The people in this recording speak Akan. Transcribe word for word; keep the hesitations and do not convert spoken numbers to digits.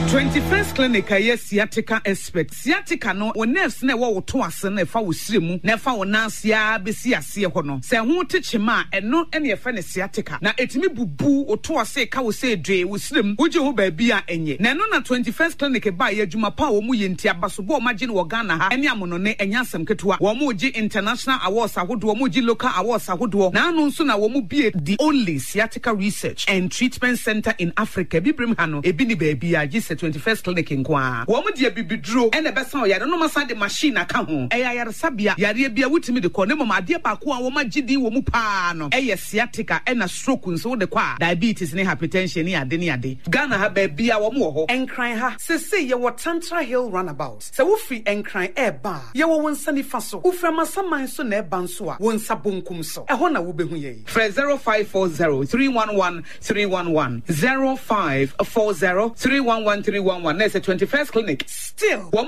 twenty-first clinic aye sciatica expert sciatica no wo nerves na wo to ase na fa wo siremu na fa wo nansia besi ase ho no se ho techema eno ene ye fa ne sciatica na etimi bubu wo to ase ka wo se dwe wo sirem wo je ho ba bia enye na no na twenty-first clinic ba ye adwuma pa wo mu ye ntia baso bo ma je ne wo Ghana ha ene amono ne enya asem ketua wo mu je international awards ahodo wo mu je local awards ahodo na anu nso na wo mu bie the only sciatica research and treatment center in Africa bibrim ha no ebi ni ba bia je twenty-first clinic in kwa wo mu de bibidro ene besa o yare no masa de machine aka ho e ya yare sabia yare bia wutimi de ko ne mama ade ba ko a wo magidi wo mu pa no e ye sciatica e na stroke nso de kwa diabetes ne hypertension ne ade ne ade Ghana ha ba bia wo mu ho enkran ha se se ye wo Tantra Hill runabout se wo fi enkran e ba ye wo wonsa ni fa so wo fra masaman so na e ba nso a wonsa bonkum so e ho na wo behu ye fra zero five four zero three one one three one one zero five four zero three one one three one one. There's a twenty-first clinic. Still, one